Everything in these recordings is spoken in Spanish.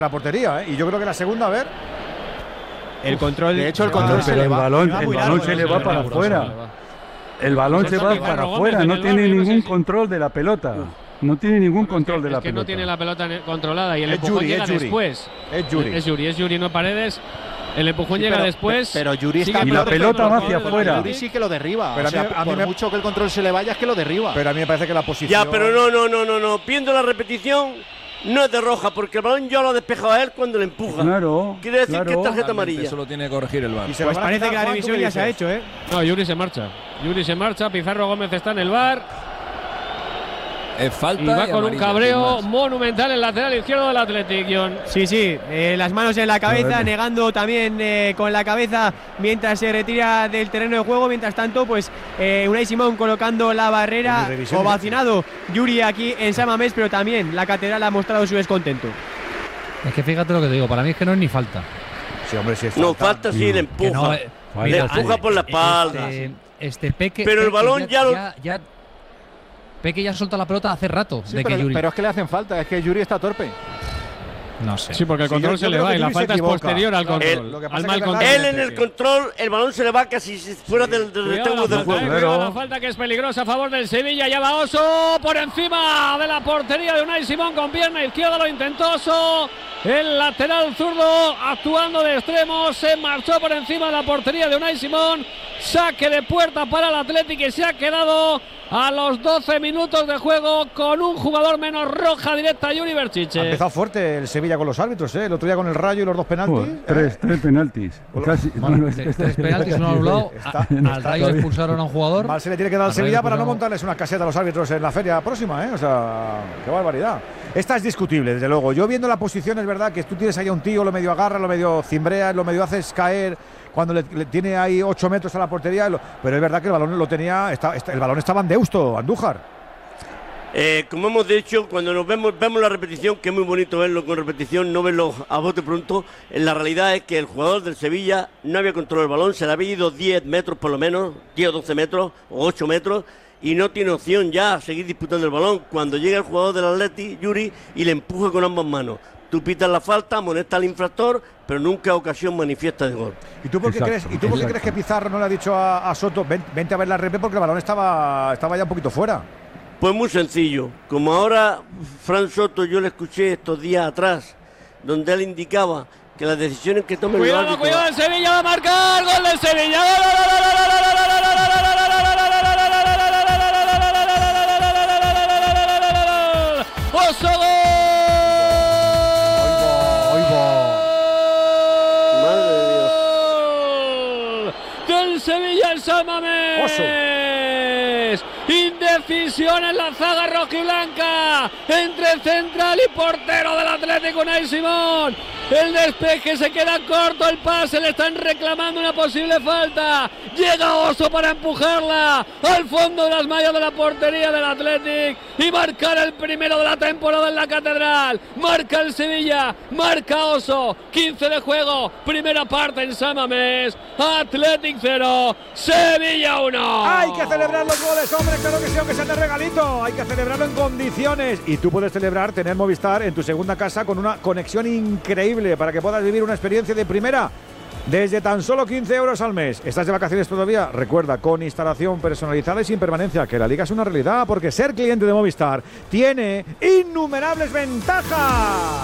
la portería, y yo creo que la segunda, a ver. El control. De hecho, el control se le va. El balón se le va para afuera. El balón se va para afuera, no tiene ningún control de la pelota. No tiene ningún control de la pelota. Es que no tiene la pelota controlada y el empujón llega después. Es Yuri, no Paredes. El empujón llega después. Pero Yuri está. Y la pelota va hacia afuera. Yuri sí que lo derriba. Pero a mí mucho que el control se le vaya es que lo derriba. Pero a mí me parece que la posición. Ya, pero no. Viendo la repetición, no es de roja, porque el balón ya lo ha despejado a él cuando le empuja. Claro. Quiere decir que es tarjeta amarilla. Eso lo tiene que corregir el VAR. Pues parece que la revisión ya se ha hecho, ¿eh? No, Yuri se marcha. Pizarro Gómez está en el VAR. Es falta. Y va con un cabreo monumental en el lateral izquierdo del Athletic, John. Sí, las manos en la cabeza, negando también con la cabeza mientras se retira del terreno de juego. Mientras tanto, pues Unai Simón colocando la barrera, ovacionado Yuri aquí en San Mamés, pero también la Catedral ha mostrado su descontento. Es que fíjate lo que te digo, para mí es que no es ni falta. Sí, hombre, sí es falta. No, falta sí, le empuja. Le empuja por la espalda. Peque, pero el balón ya Peque ya suelta la pelota hace rato. Sí, pero es que le hacen falta, es que Yuri está torpe. No sé. Sí, porque el control se le va y la falta es posterior al control. Él en el control, el balón se le va casi fuera del rectángulo del juego. La falta que es peligrosa a favor del Sevilla. Ya va Oso por encima de la portería de Unai Simón con pierna izquierda. Lo intentó Oso. El lateral zurdo actuando de extremo. Se marchó por encima de la portería de Unai Simón. Saque de puerta para el Athletic, que se ha quedado a los 12 minutos de juego con un jugador menos. Roja directa, Yuri Berchiche. Ha empezado fuerte el Sevilla con los árbitros, el otro día con el Rayo y los 2 penaltis. Tres penaltis. Tres penaltis, uno anulado. Al Rayo expulsaron a un jugador. Mal se le tiene que dar al Sevilla para no montarles una caseta a los árbitros en la feria próxima, O sea, qué barbaridad. Esta es discutible, desde luego. Yo viendo la posición, es verdad que tú tienes ahí a un tío, lo medio agarra, lo medio cimbrea, lo medio haces caer cuando le tiene ahí 8 metros a la portería, pero es verdad que el balón lo tenía, el balón estaba en Deusto, Andújar. Como hemos dicho, cuando nos vemos la repetición, que es muy bonito verlo con repetición, no verlo a bote pronto. La realidad es que el jugador del Sevilla no había controlado el balón, se le había ido 10 metros por lo menos, 10 o 12 metros o 8 metros, y no tiene opción ya a seguir disputando el balón. Cuando llega el jugador del Atleti, Yuri, y le empuja con ambas manos. Tú pitas la falta, amonestas al infractor, pero nunca ocasión manifiesta de gol. ¿Y tú por qué crees que Pizarro no le ha dicho a Soto, vente a ver la RP porque el balón estaba ya un poquito fuera? Pues muy sencillo. Como ahora Fran Soto, yo le escuché estos días atrás, donde él indicaba que las decisiones que tomen los árbitros... Cuidado, el Sevilla va a marcar, gol del Sevilla. ¡Oso, gol! Sevilla en San Mamés. Indecisión en la zaga rojiblanca entre central y portero del Atlético, Unai Simón. El despeje se queda corto, el pase, le están reclamando una posible falta. Llega Oso para empujarla al fondo de las mallas de la portería del Athletic y marcar el primero de la temporada en la Catedral. Marca el Sevilla, marca Oso. 15 de juego, primera parte en San Mamés. Athletic 0, Sevilla 1. Hay que celebrar los goles, hombre, claro que sí, aunque sea de regalito. Hay que celebrarlo en condiciones. Y tú puedes celebrar tener Movistar en tu segunda casa con una conexión increíble para que puedas vivir una experiencia de primera desde tan solo 15 euros al mes. ¿Estás de vacaciones todavía? Recuerda, con instalación personalizada y sin permanencia, que la liga es una realidad, porque ser cliente de Movistar tiene innumerables ventajas.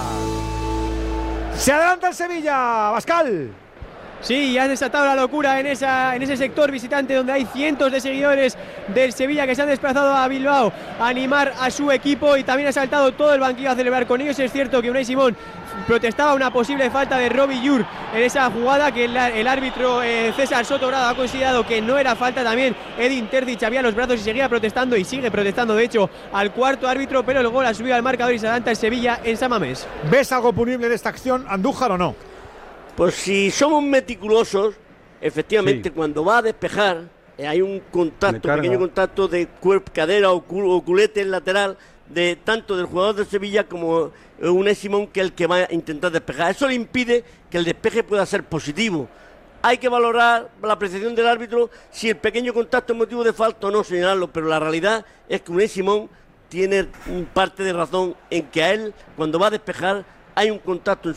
Se adelanta el Sevilla, Bascal. Sí, ya has desatado la locura en ese sector visitante donde hay cientos de seguidores del Sevilla que se han desplazado a Bilbao a animar a su equipo, y también ha saltado todo el banquillo a celebrar con ellos. Es cierto que Unai Simón protestaba una posible falta de Robbie Yur en esa jugada que el árbitro César Soto-Grado ha considerado que no era falta. También Edin Terzic había los brazos y seguía protestando, y sigue protestando de hecho al cuarto árbitro, pero el gol ha subido al marcador y se adelanta el Sevilla en San Mamés. ¿Ves algo punible de esta acción, Andújar, o no? Pues si somos meticulosos, efectivamente, sí. Cuando va a despejar, hay un contacto, pequeño contacto de cadera o culete lateral, de tanto del jugador de Sevilla como Unai Simón, que es el que va a intentar despejar. Eso le impide que el despeje pueda ser positivo. Hay que valorar la apreciación del árbitro, si el pequeño contacto es motivo de falta o no, señalarlo, pero la realidad es que Unai Simón tiene parte de razón en que a él, cuando va a despejar, hay un contacto